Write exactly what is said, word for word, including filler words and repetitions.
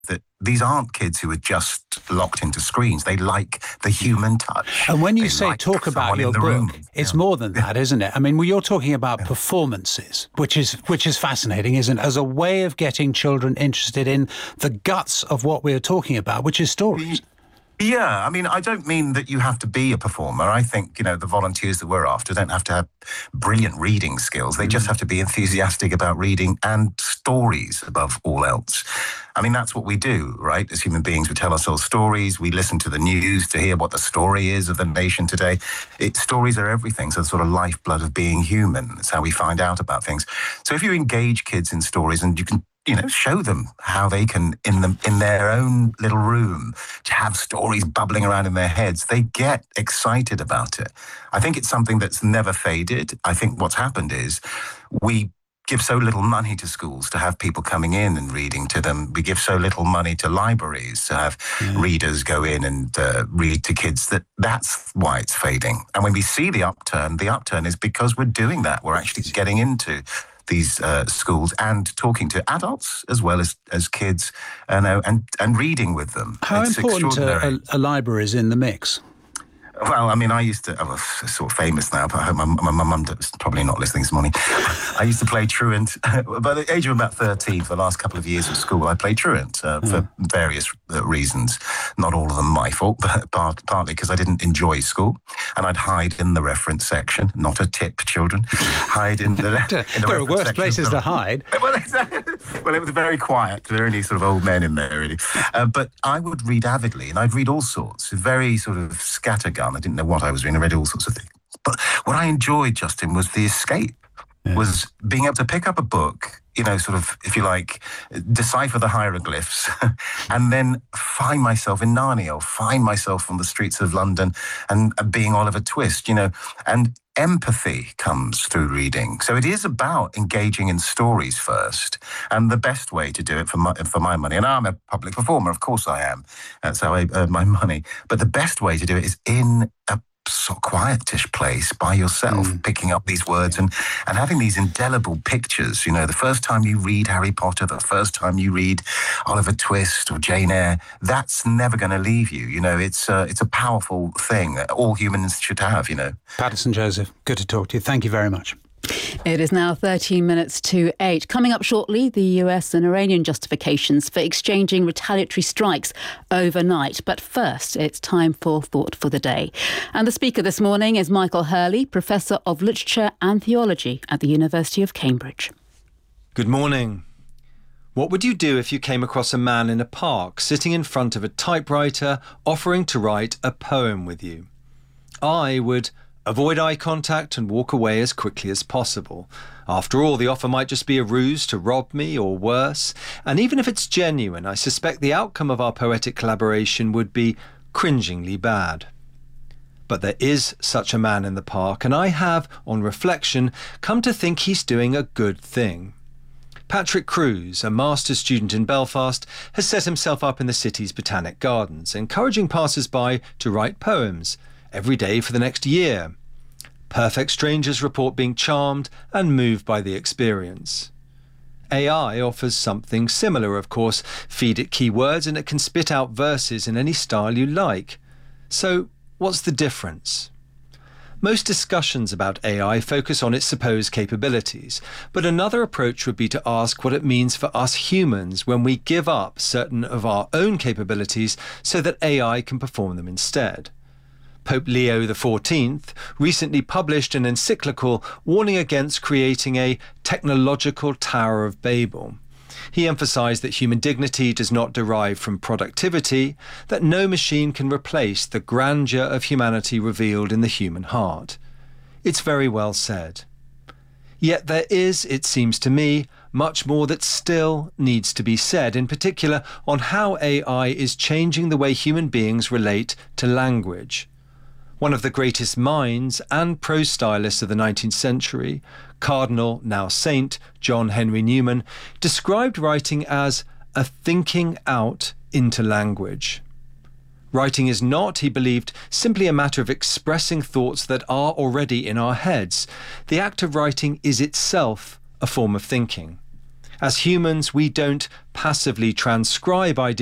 that these aren't kids who are just locked into screens. They like the human touch. And when you they say like talk about your book, room. it's yeah. more than that, isn't it? I mean, well, you're talking about yeah. performances, which is which is fascinating, isn't it? As a way of getting children interested in the guts of what we're talking about, which is stories. Yeah, I mean, I don't mean that you have to be a performer. I think, you know, the volunteers that we're after don't have to have brilliant reading skills. They mm. just have to be enthusiastic about reading and stories above all else. I mean, that's what we do, right? As human beings, we tell ourselves stories. We listen to the news to hear what the story is of the nation today. It, stories are everything. So the sort of lifeblood of being human. It's how we find out about things. So if you engage kids in stories and you can you know, show them how they can, in them, in their own little room, to have stories bubbling around in their heads, they get excited about it. I think it's something that's never faded. I think what's happened is we give so little money to schools to have people coming in and reading to them. We give so little money to libraries to have yeah. readers go in and uh, read to kids that that's why it's fading. And when we see the upturn, the upturn is because we're doing that. We're actually getting into these uh, schools and talking to adults as well as, as kids uh, no, and, and reading with them. How it's important a, a library is in the mix? Well, I mean, I used to, I was sort of famous now, but I hope my, my, my mum is probably not listening this morning. I used to play truant. By the age of about thirteen, for the last couple of years at school, I played truant uh, for mm. various uh, reasons. Not all of them my fault, but part, partly because I didn't enjoy school. And I'd hide in the reference section, not a tip, children. Hide in the, in the There are worse section. places to hide. Well, exactly. Well, it was very quiet. There were only sort of old men in there, really. Uh, but I would read avidly, and I'd read all sorts, very sort of scattergun. I didn't know what I was reading. I read all sorts of things. But what I enjoyed, Justin, was the escape, yeah. was being able to pick up a book, you know, sort of, if you like, decipher the hieroglyphs and then find myself in Narnia or find myself on the streets of London and being Oliver Twist, you know, and empathy comes through reading. So it is about engaging in stories first, and the best way to do it for my, for my money, and I'm a public performer, of course I am, that's how I earn my money, but the best way to do it is in a sort of quietish place by yourself, mm. picking up these words and, and having these indelible pictures. You know, the first time you read Harry Potter, the first time you read Oliver Twist or Jane Eyre, that's never going to leave you. You know, it's uh, it's a powerful thing that all humans should have, you know. Paterson Joseph, good to talk to you. Thank you very much. It is now thirteen minutes to eight. Coming up shortly, the U S and Iranian justifications for exchanging retaliatory strikes overnight. But first, it's time for Thought for the Day. And the speaker this morning is Michael Hurley, Professor of Literature and Theology at the University of Cambridge. Good morning. What would you do if you came across a man in a park sitting in front of a typewriter offering to write a poem with you? I would avoid eye contact and walk away as quickly as possible. After all, the offer might just be a ruse to rob me or worse. And even if it's genuine, I suspect the outcome of our poetic collaboration would be cringingly bad. But there is such a man in the park, and I have, on reflection, come to think he's doing a good thing. Patrick Cruz, a master's student in Belfast, has set himself up in the city's botanic gardens, encouraging passers-by to write poems every day for the next year. Perfect strangers report being charmed and moved by the experience. A I offers something similar, of course. Feed it keywords and it can spit out verses in any style you like. So, what's the difference? Most discussions about A I focus on its supposed capabilities, but another approach would be to ask what it means for us humans when we give up certain of our own capabilities so that A I can perform them instead. Pope Leo the fourteenth recently published an encyclical warning against creating a technological Tower of Babel. He emphasized that human dignity does not derive from productivity, that no machine can replace the grandeur of humanity revealed in the human heart. It's very well said. Yet there is, it seems to me, much more that still needs to be said, in particular on how A I is changing the way human beings relate to language. One of the greatest minds and prose stylists of the nineteenth century, Cardinal, now Saint, John Henry Newman, described writing as a thinking out into language. Writing is not, he believed, simply a matter of expressing thoughts that are already in our heads. The act of writing is itself a form of thinking. As humans, we don't passively transcribe ideas.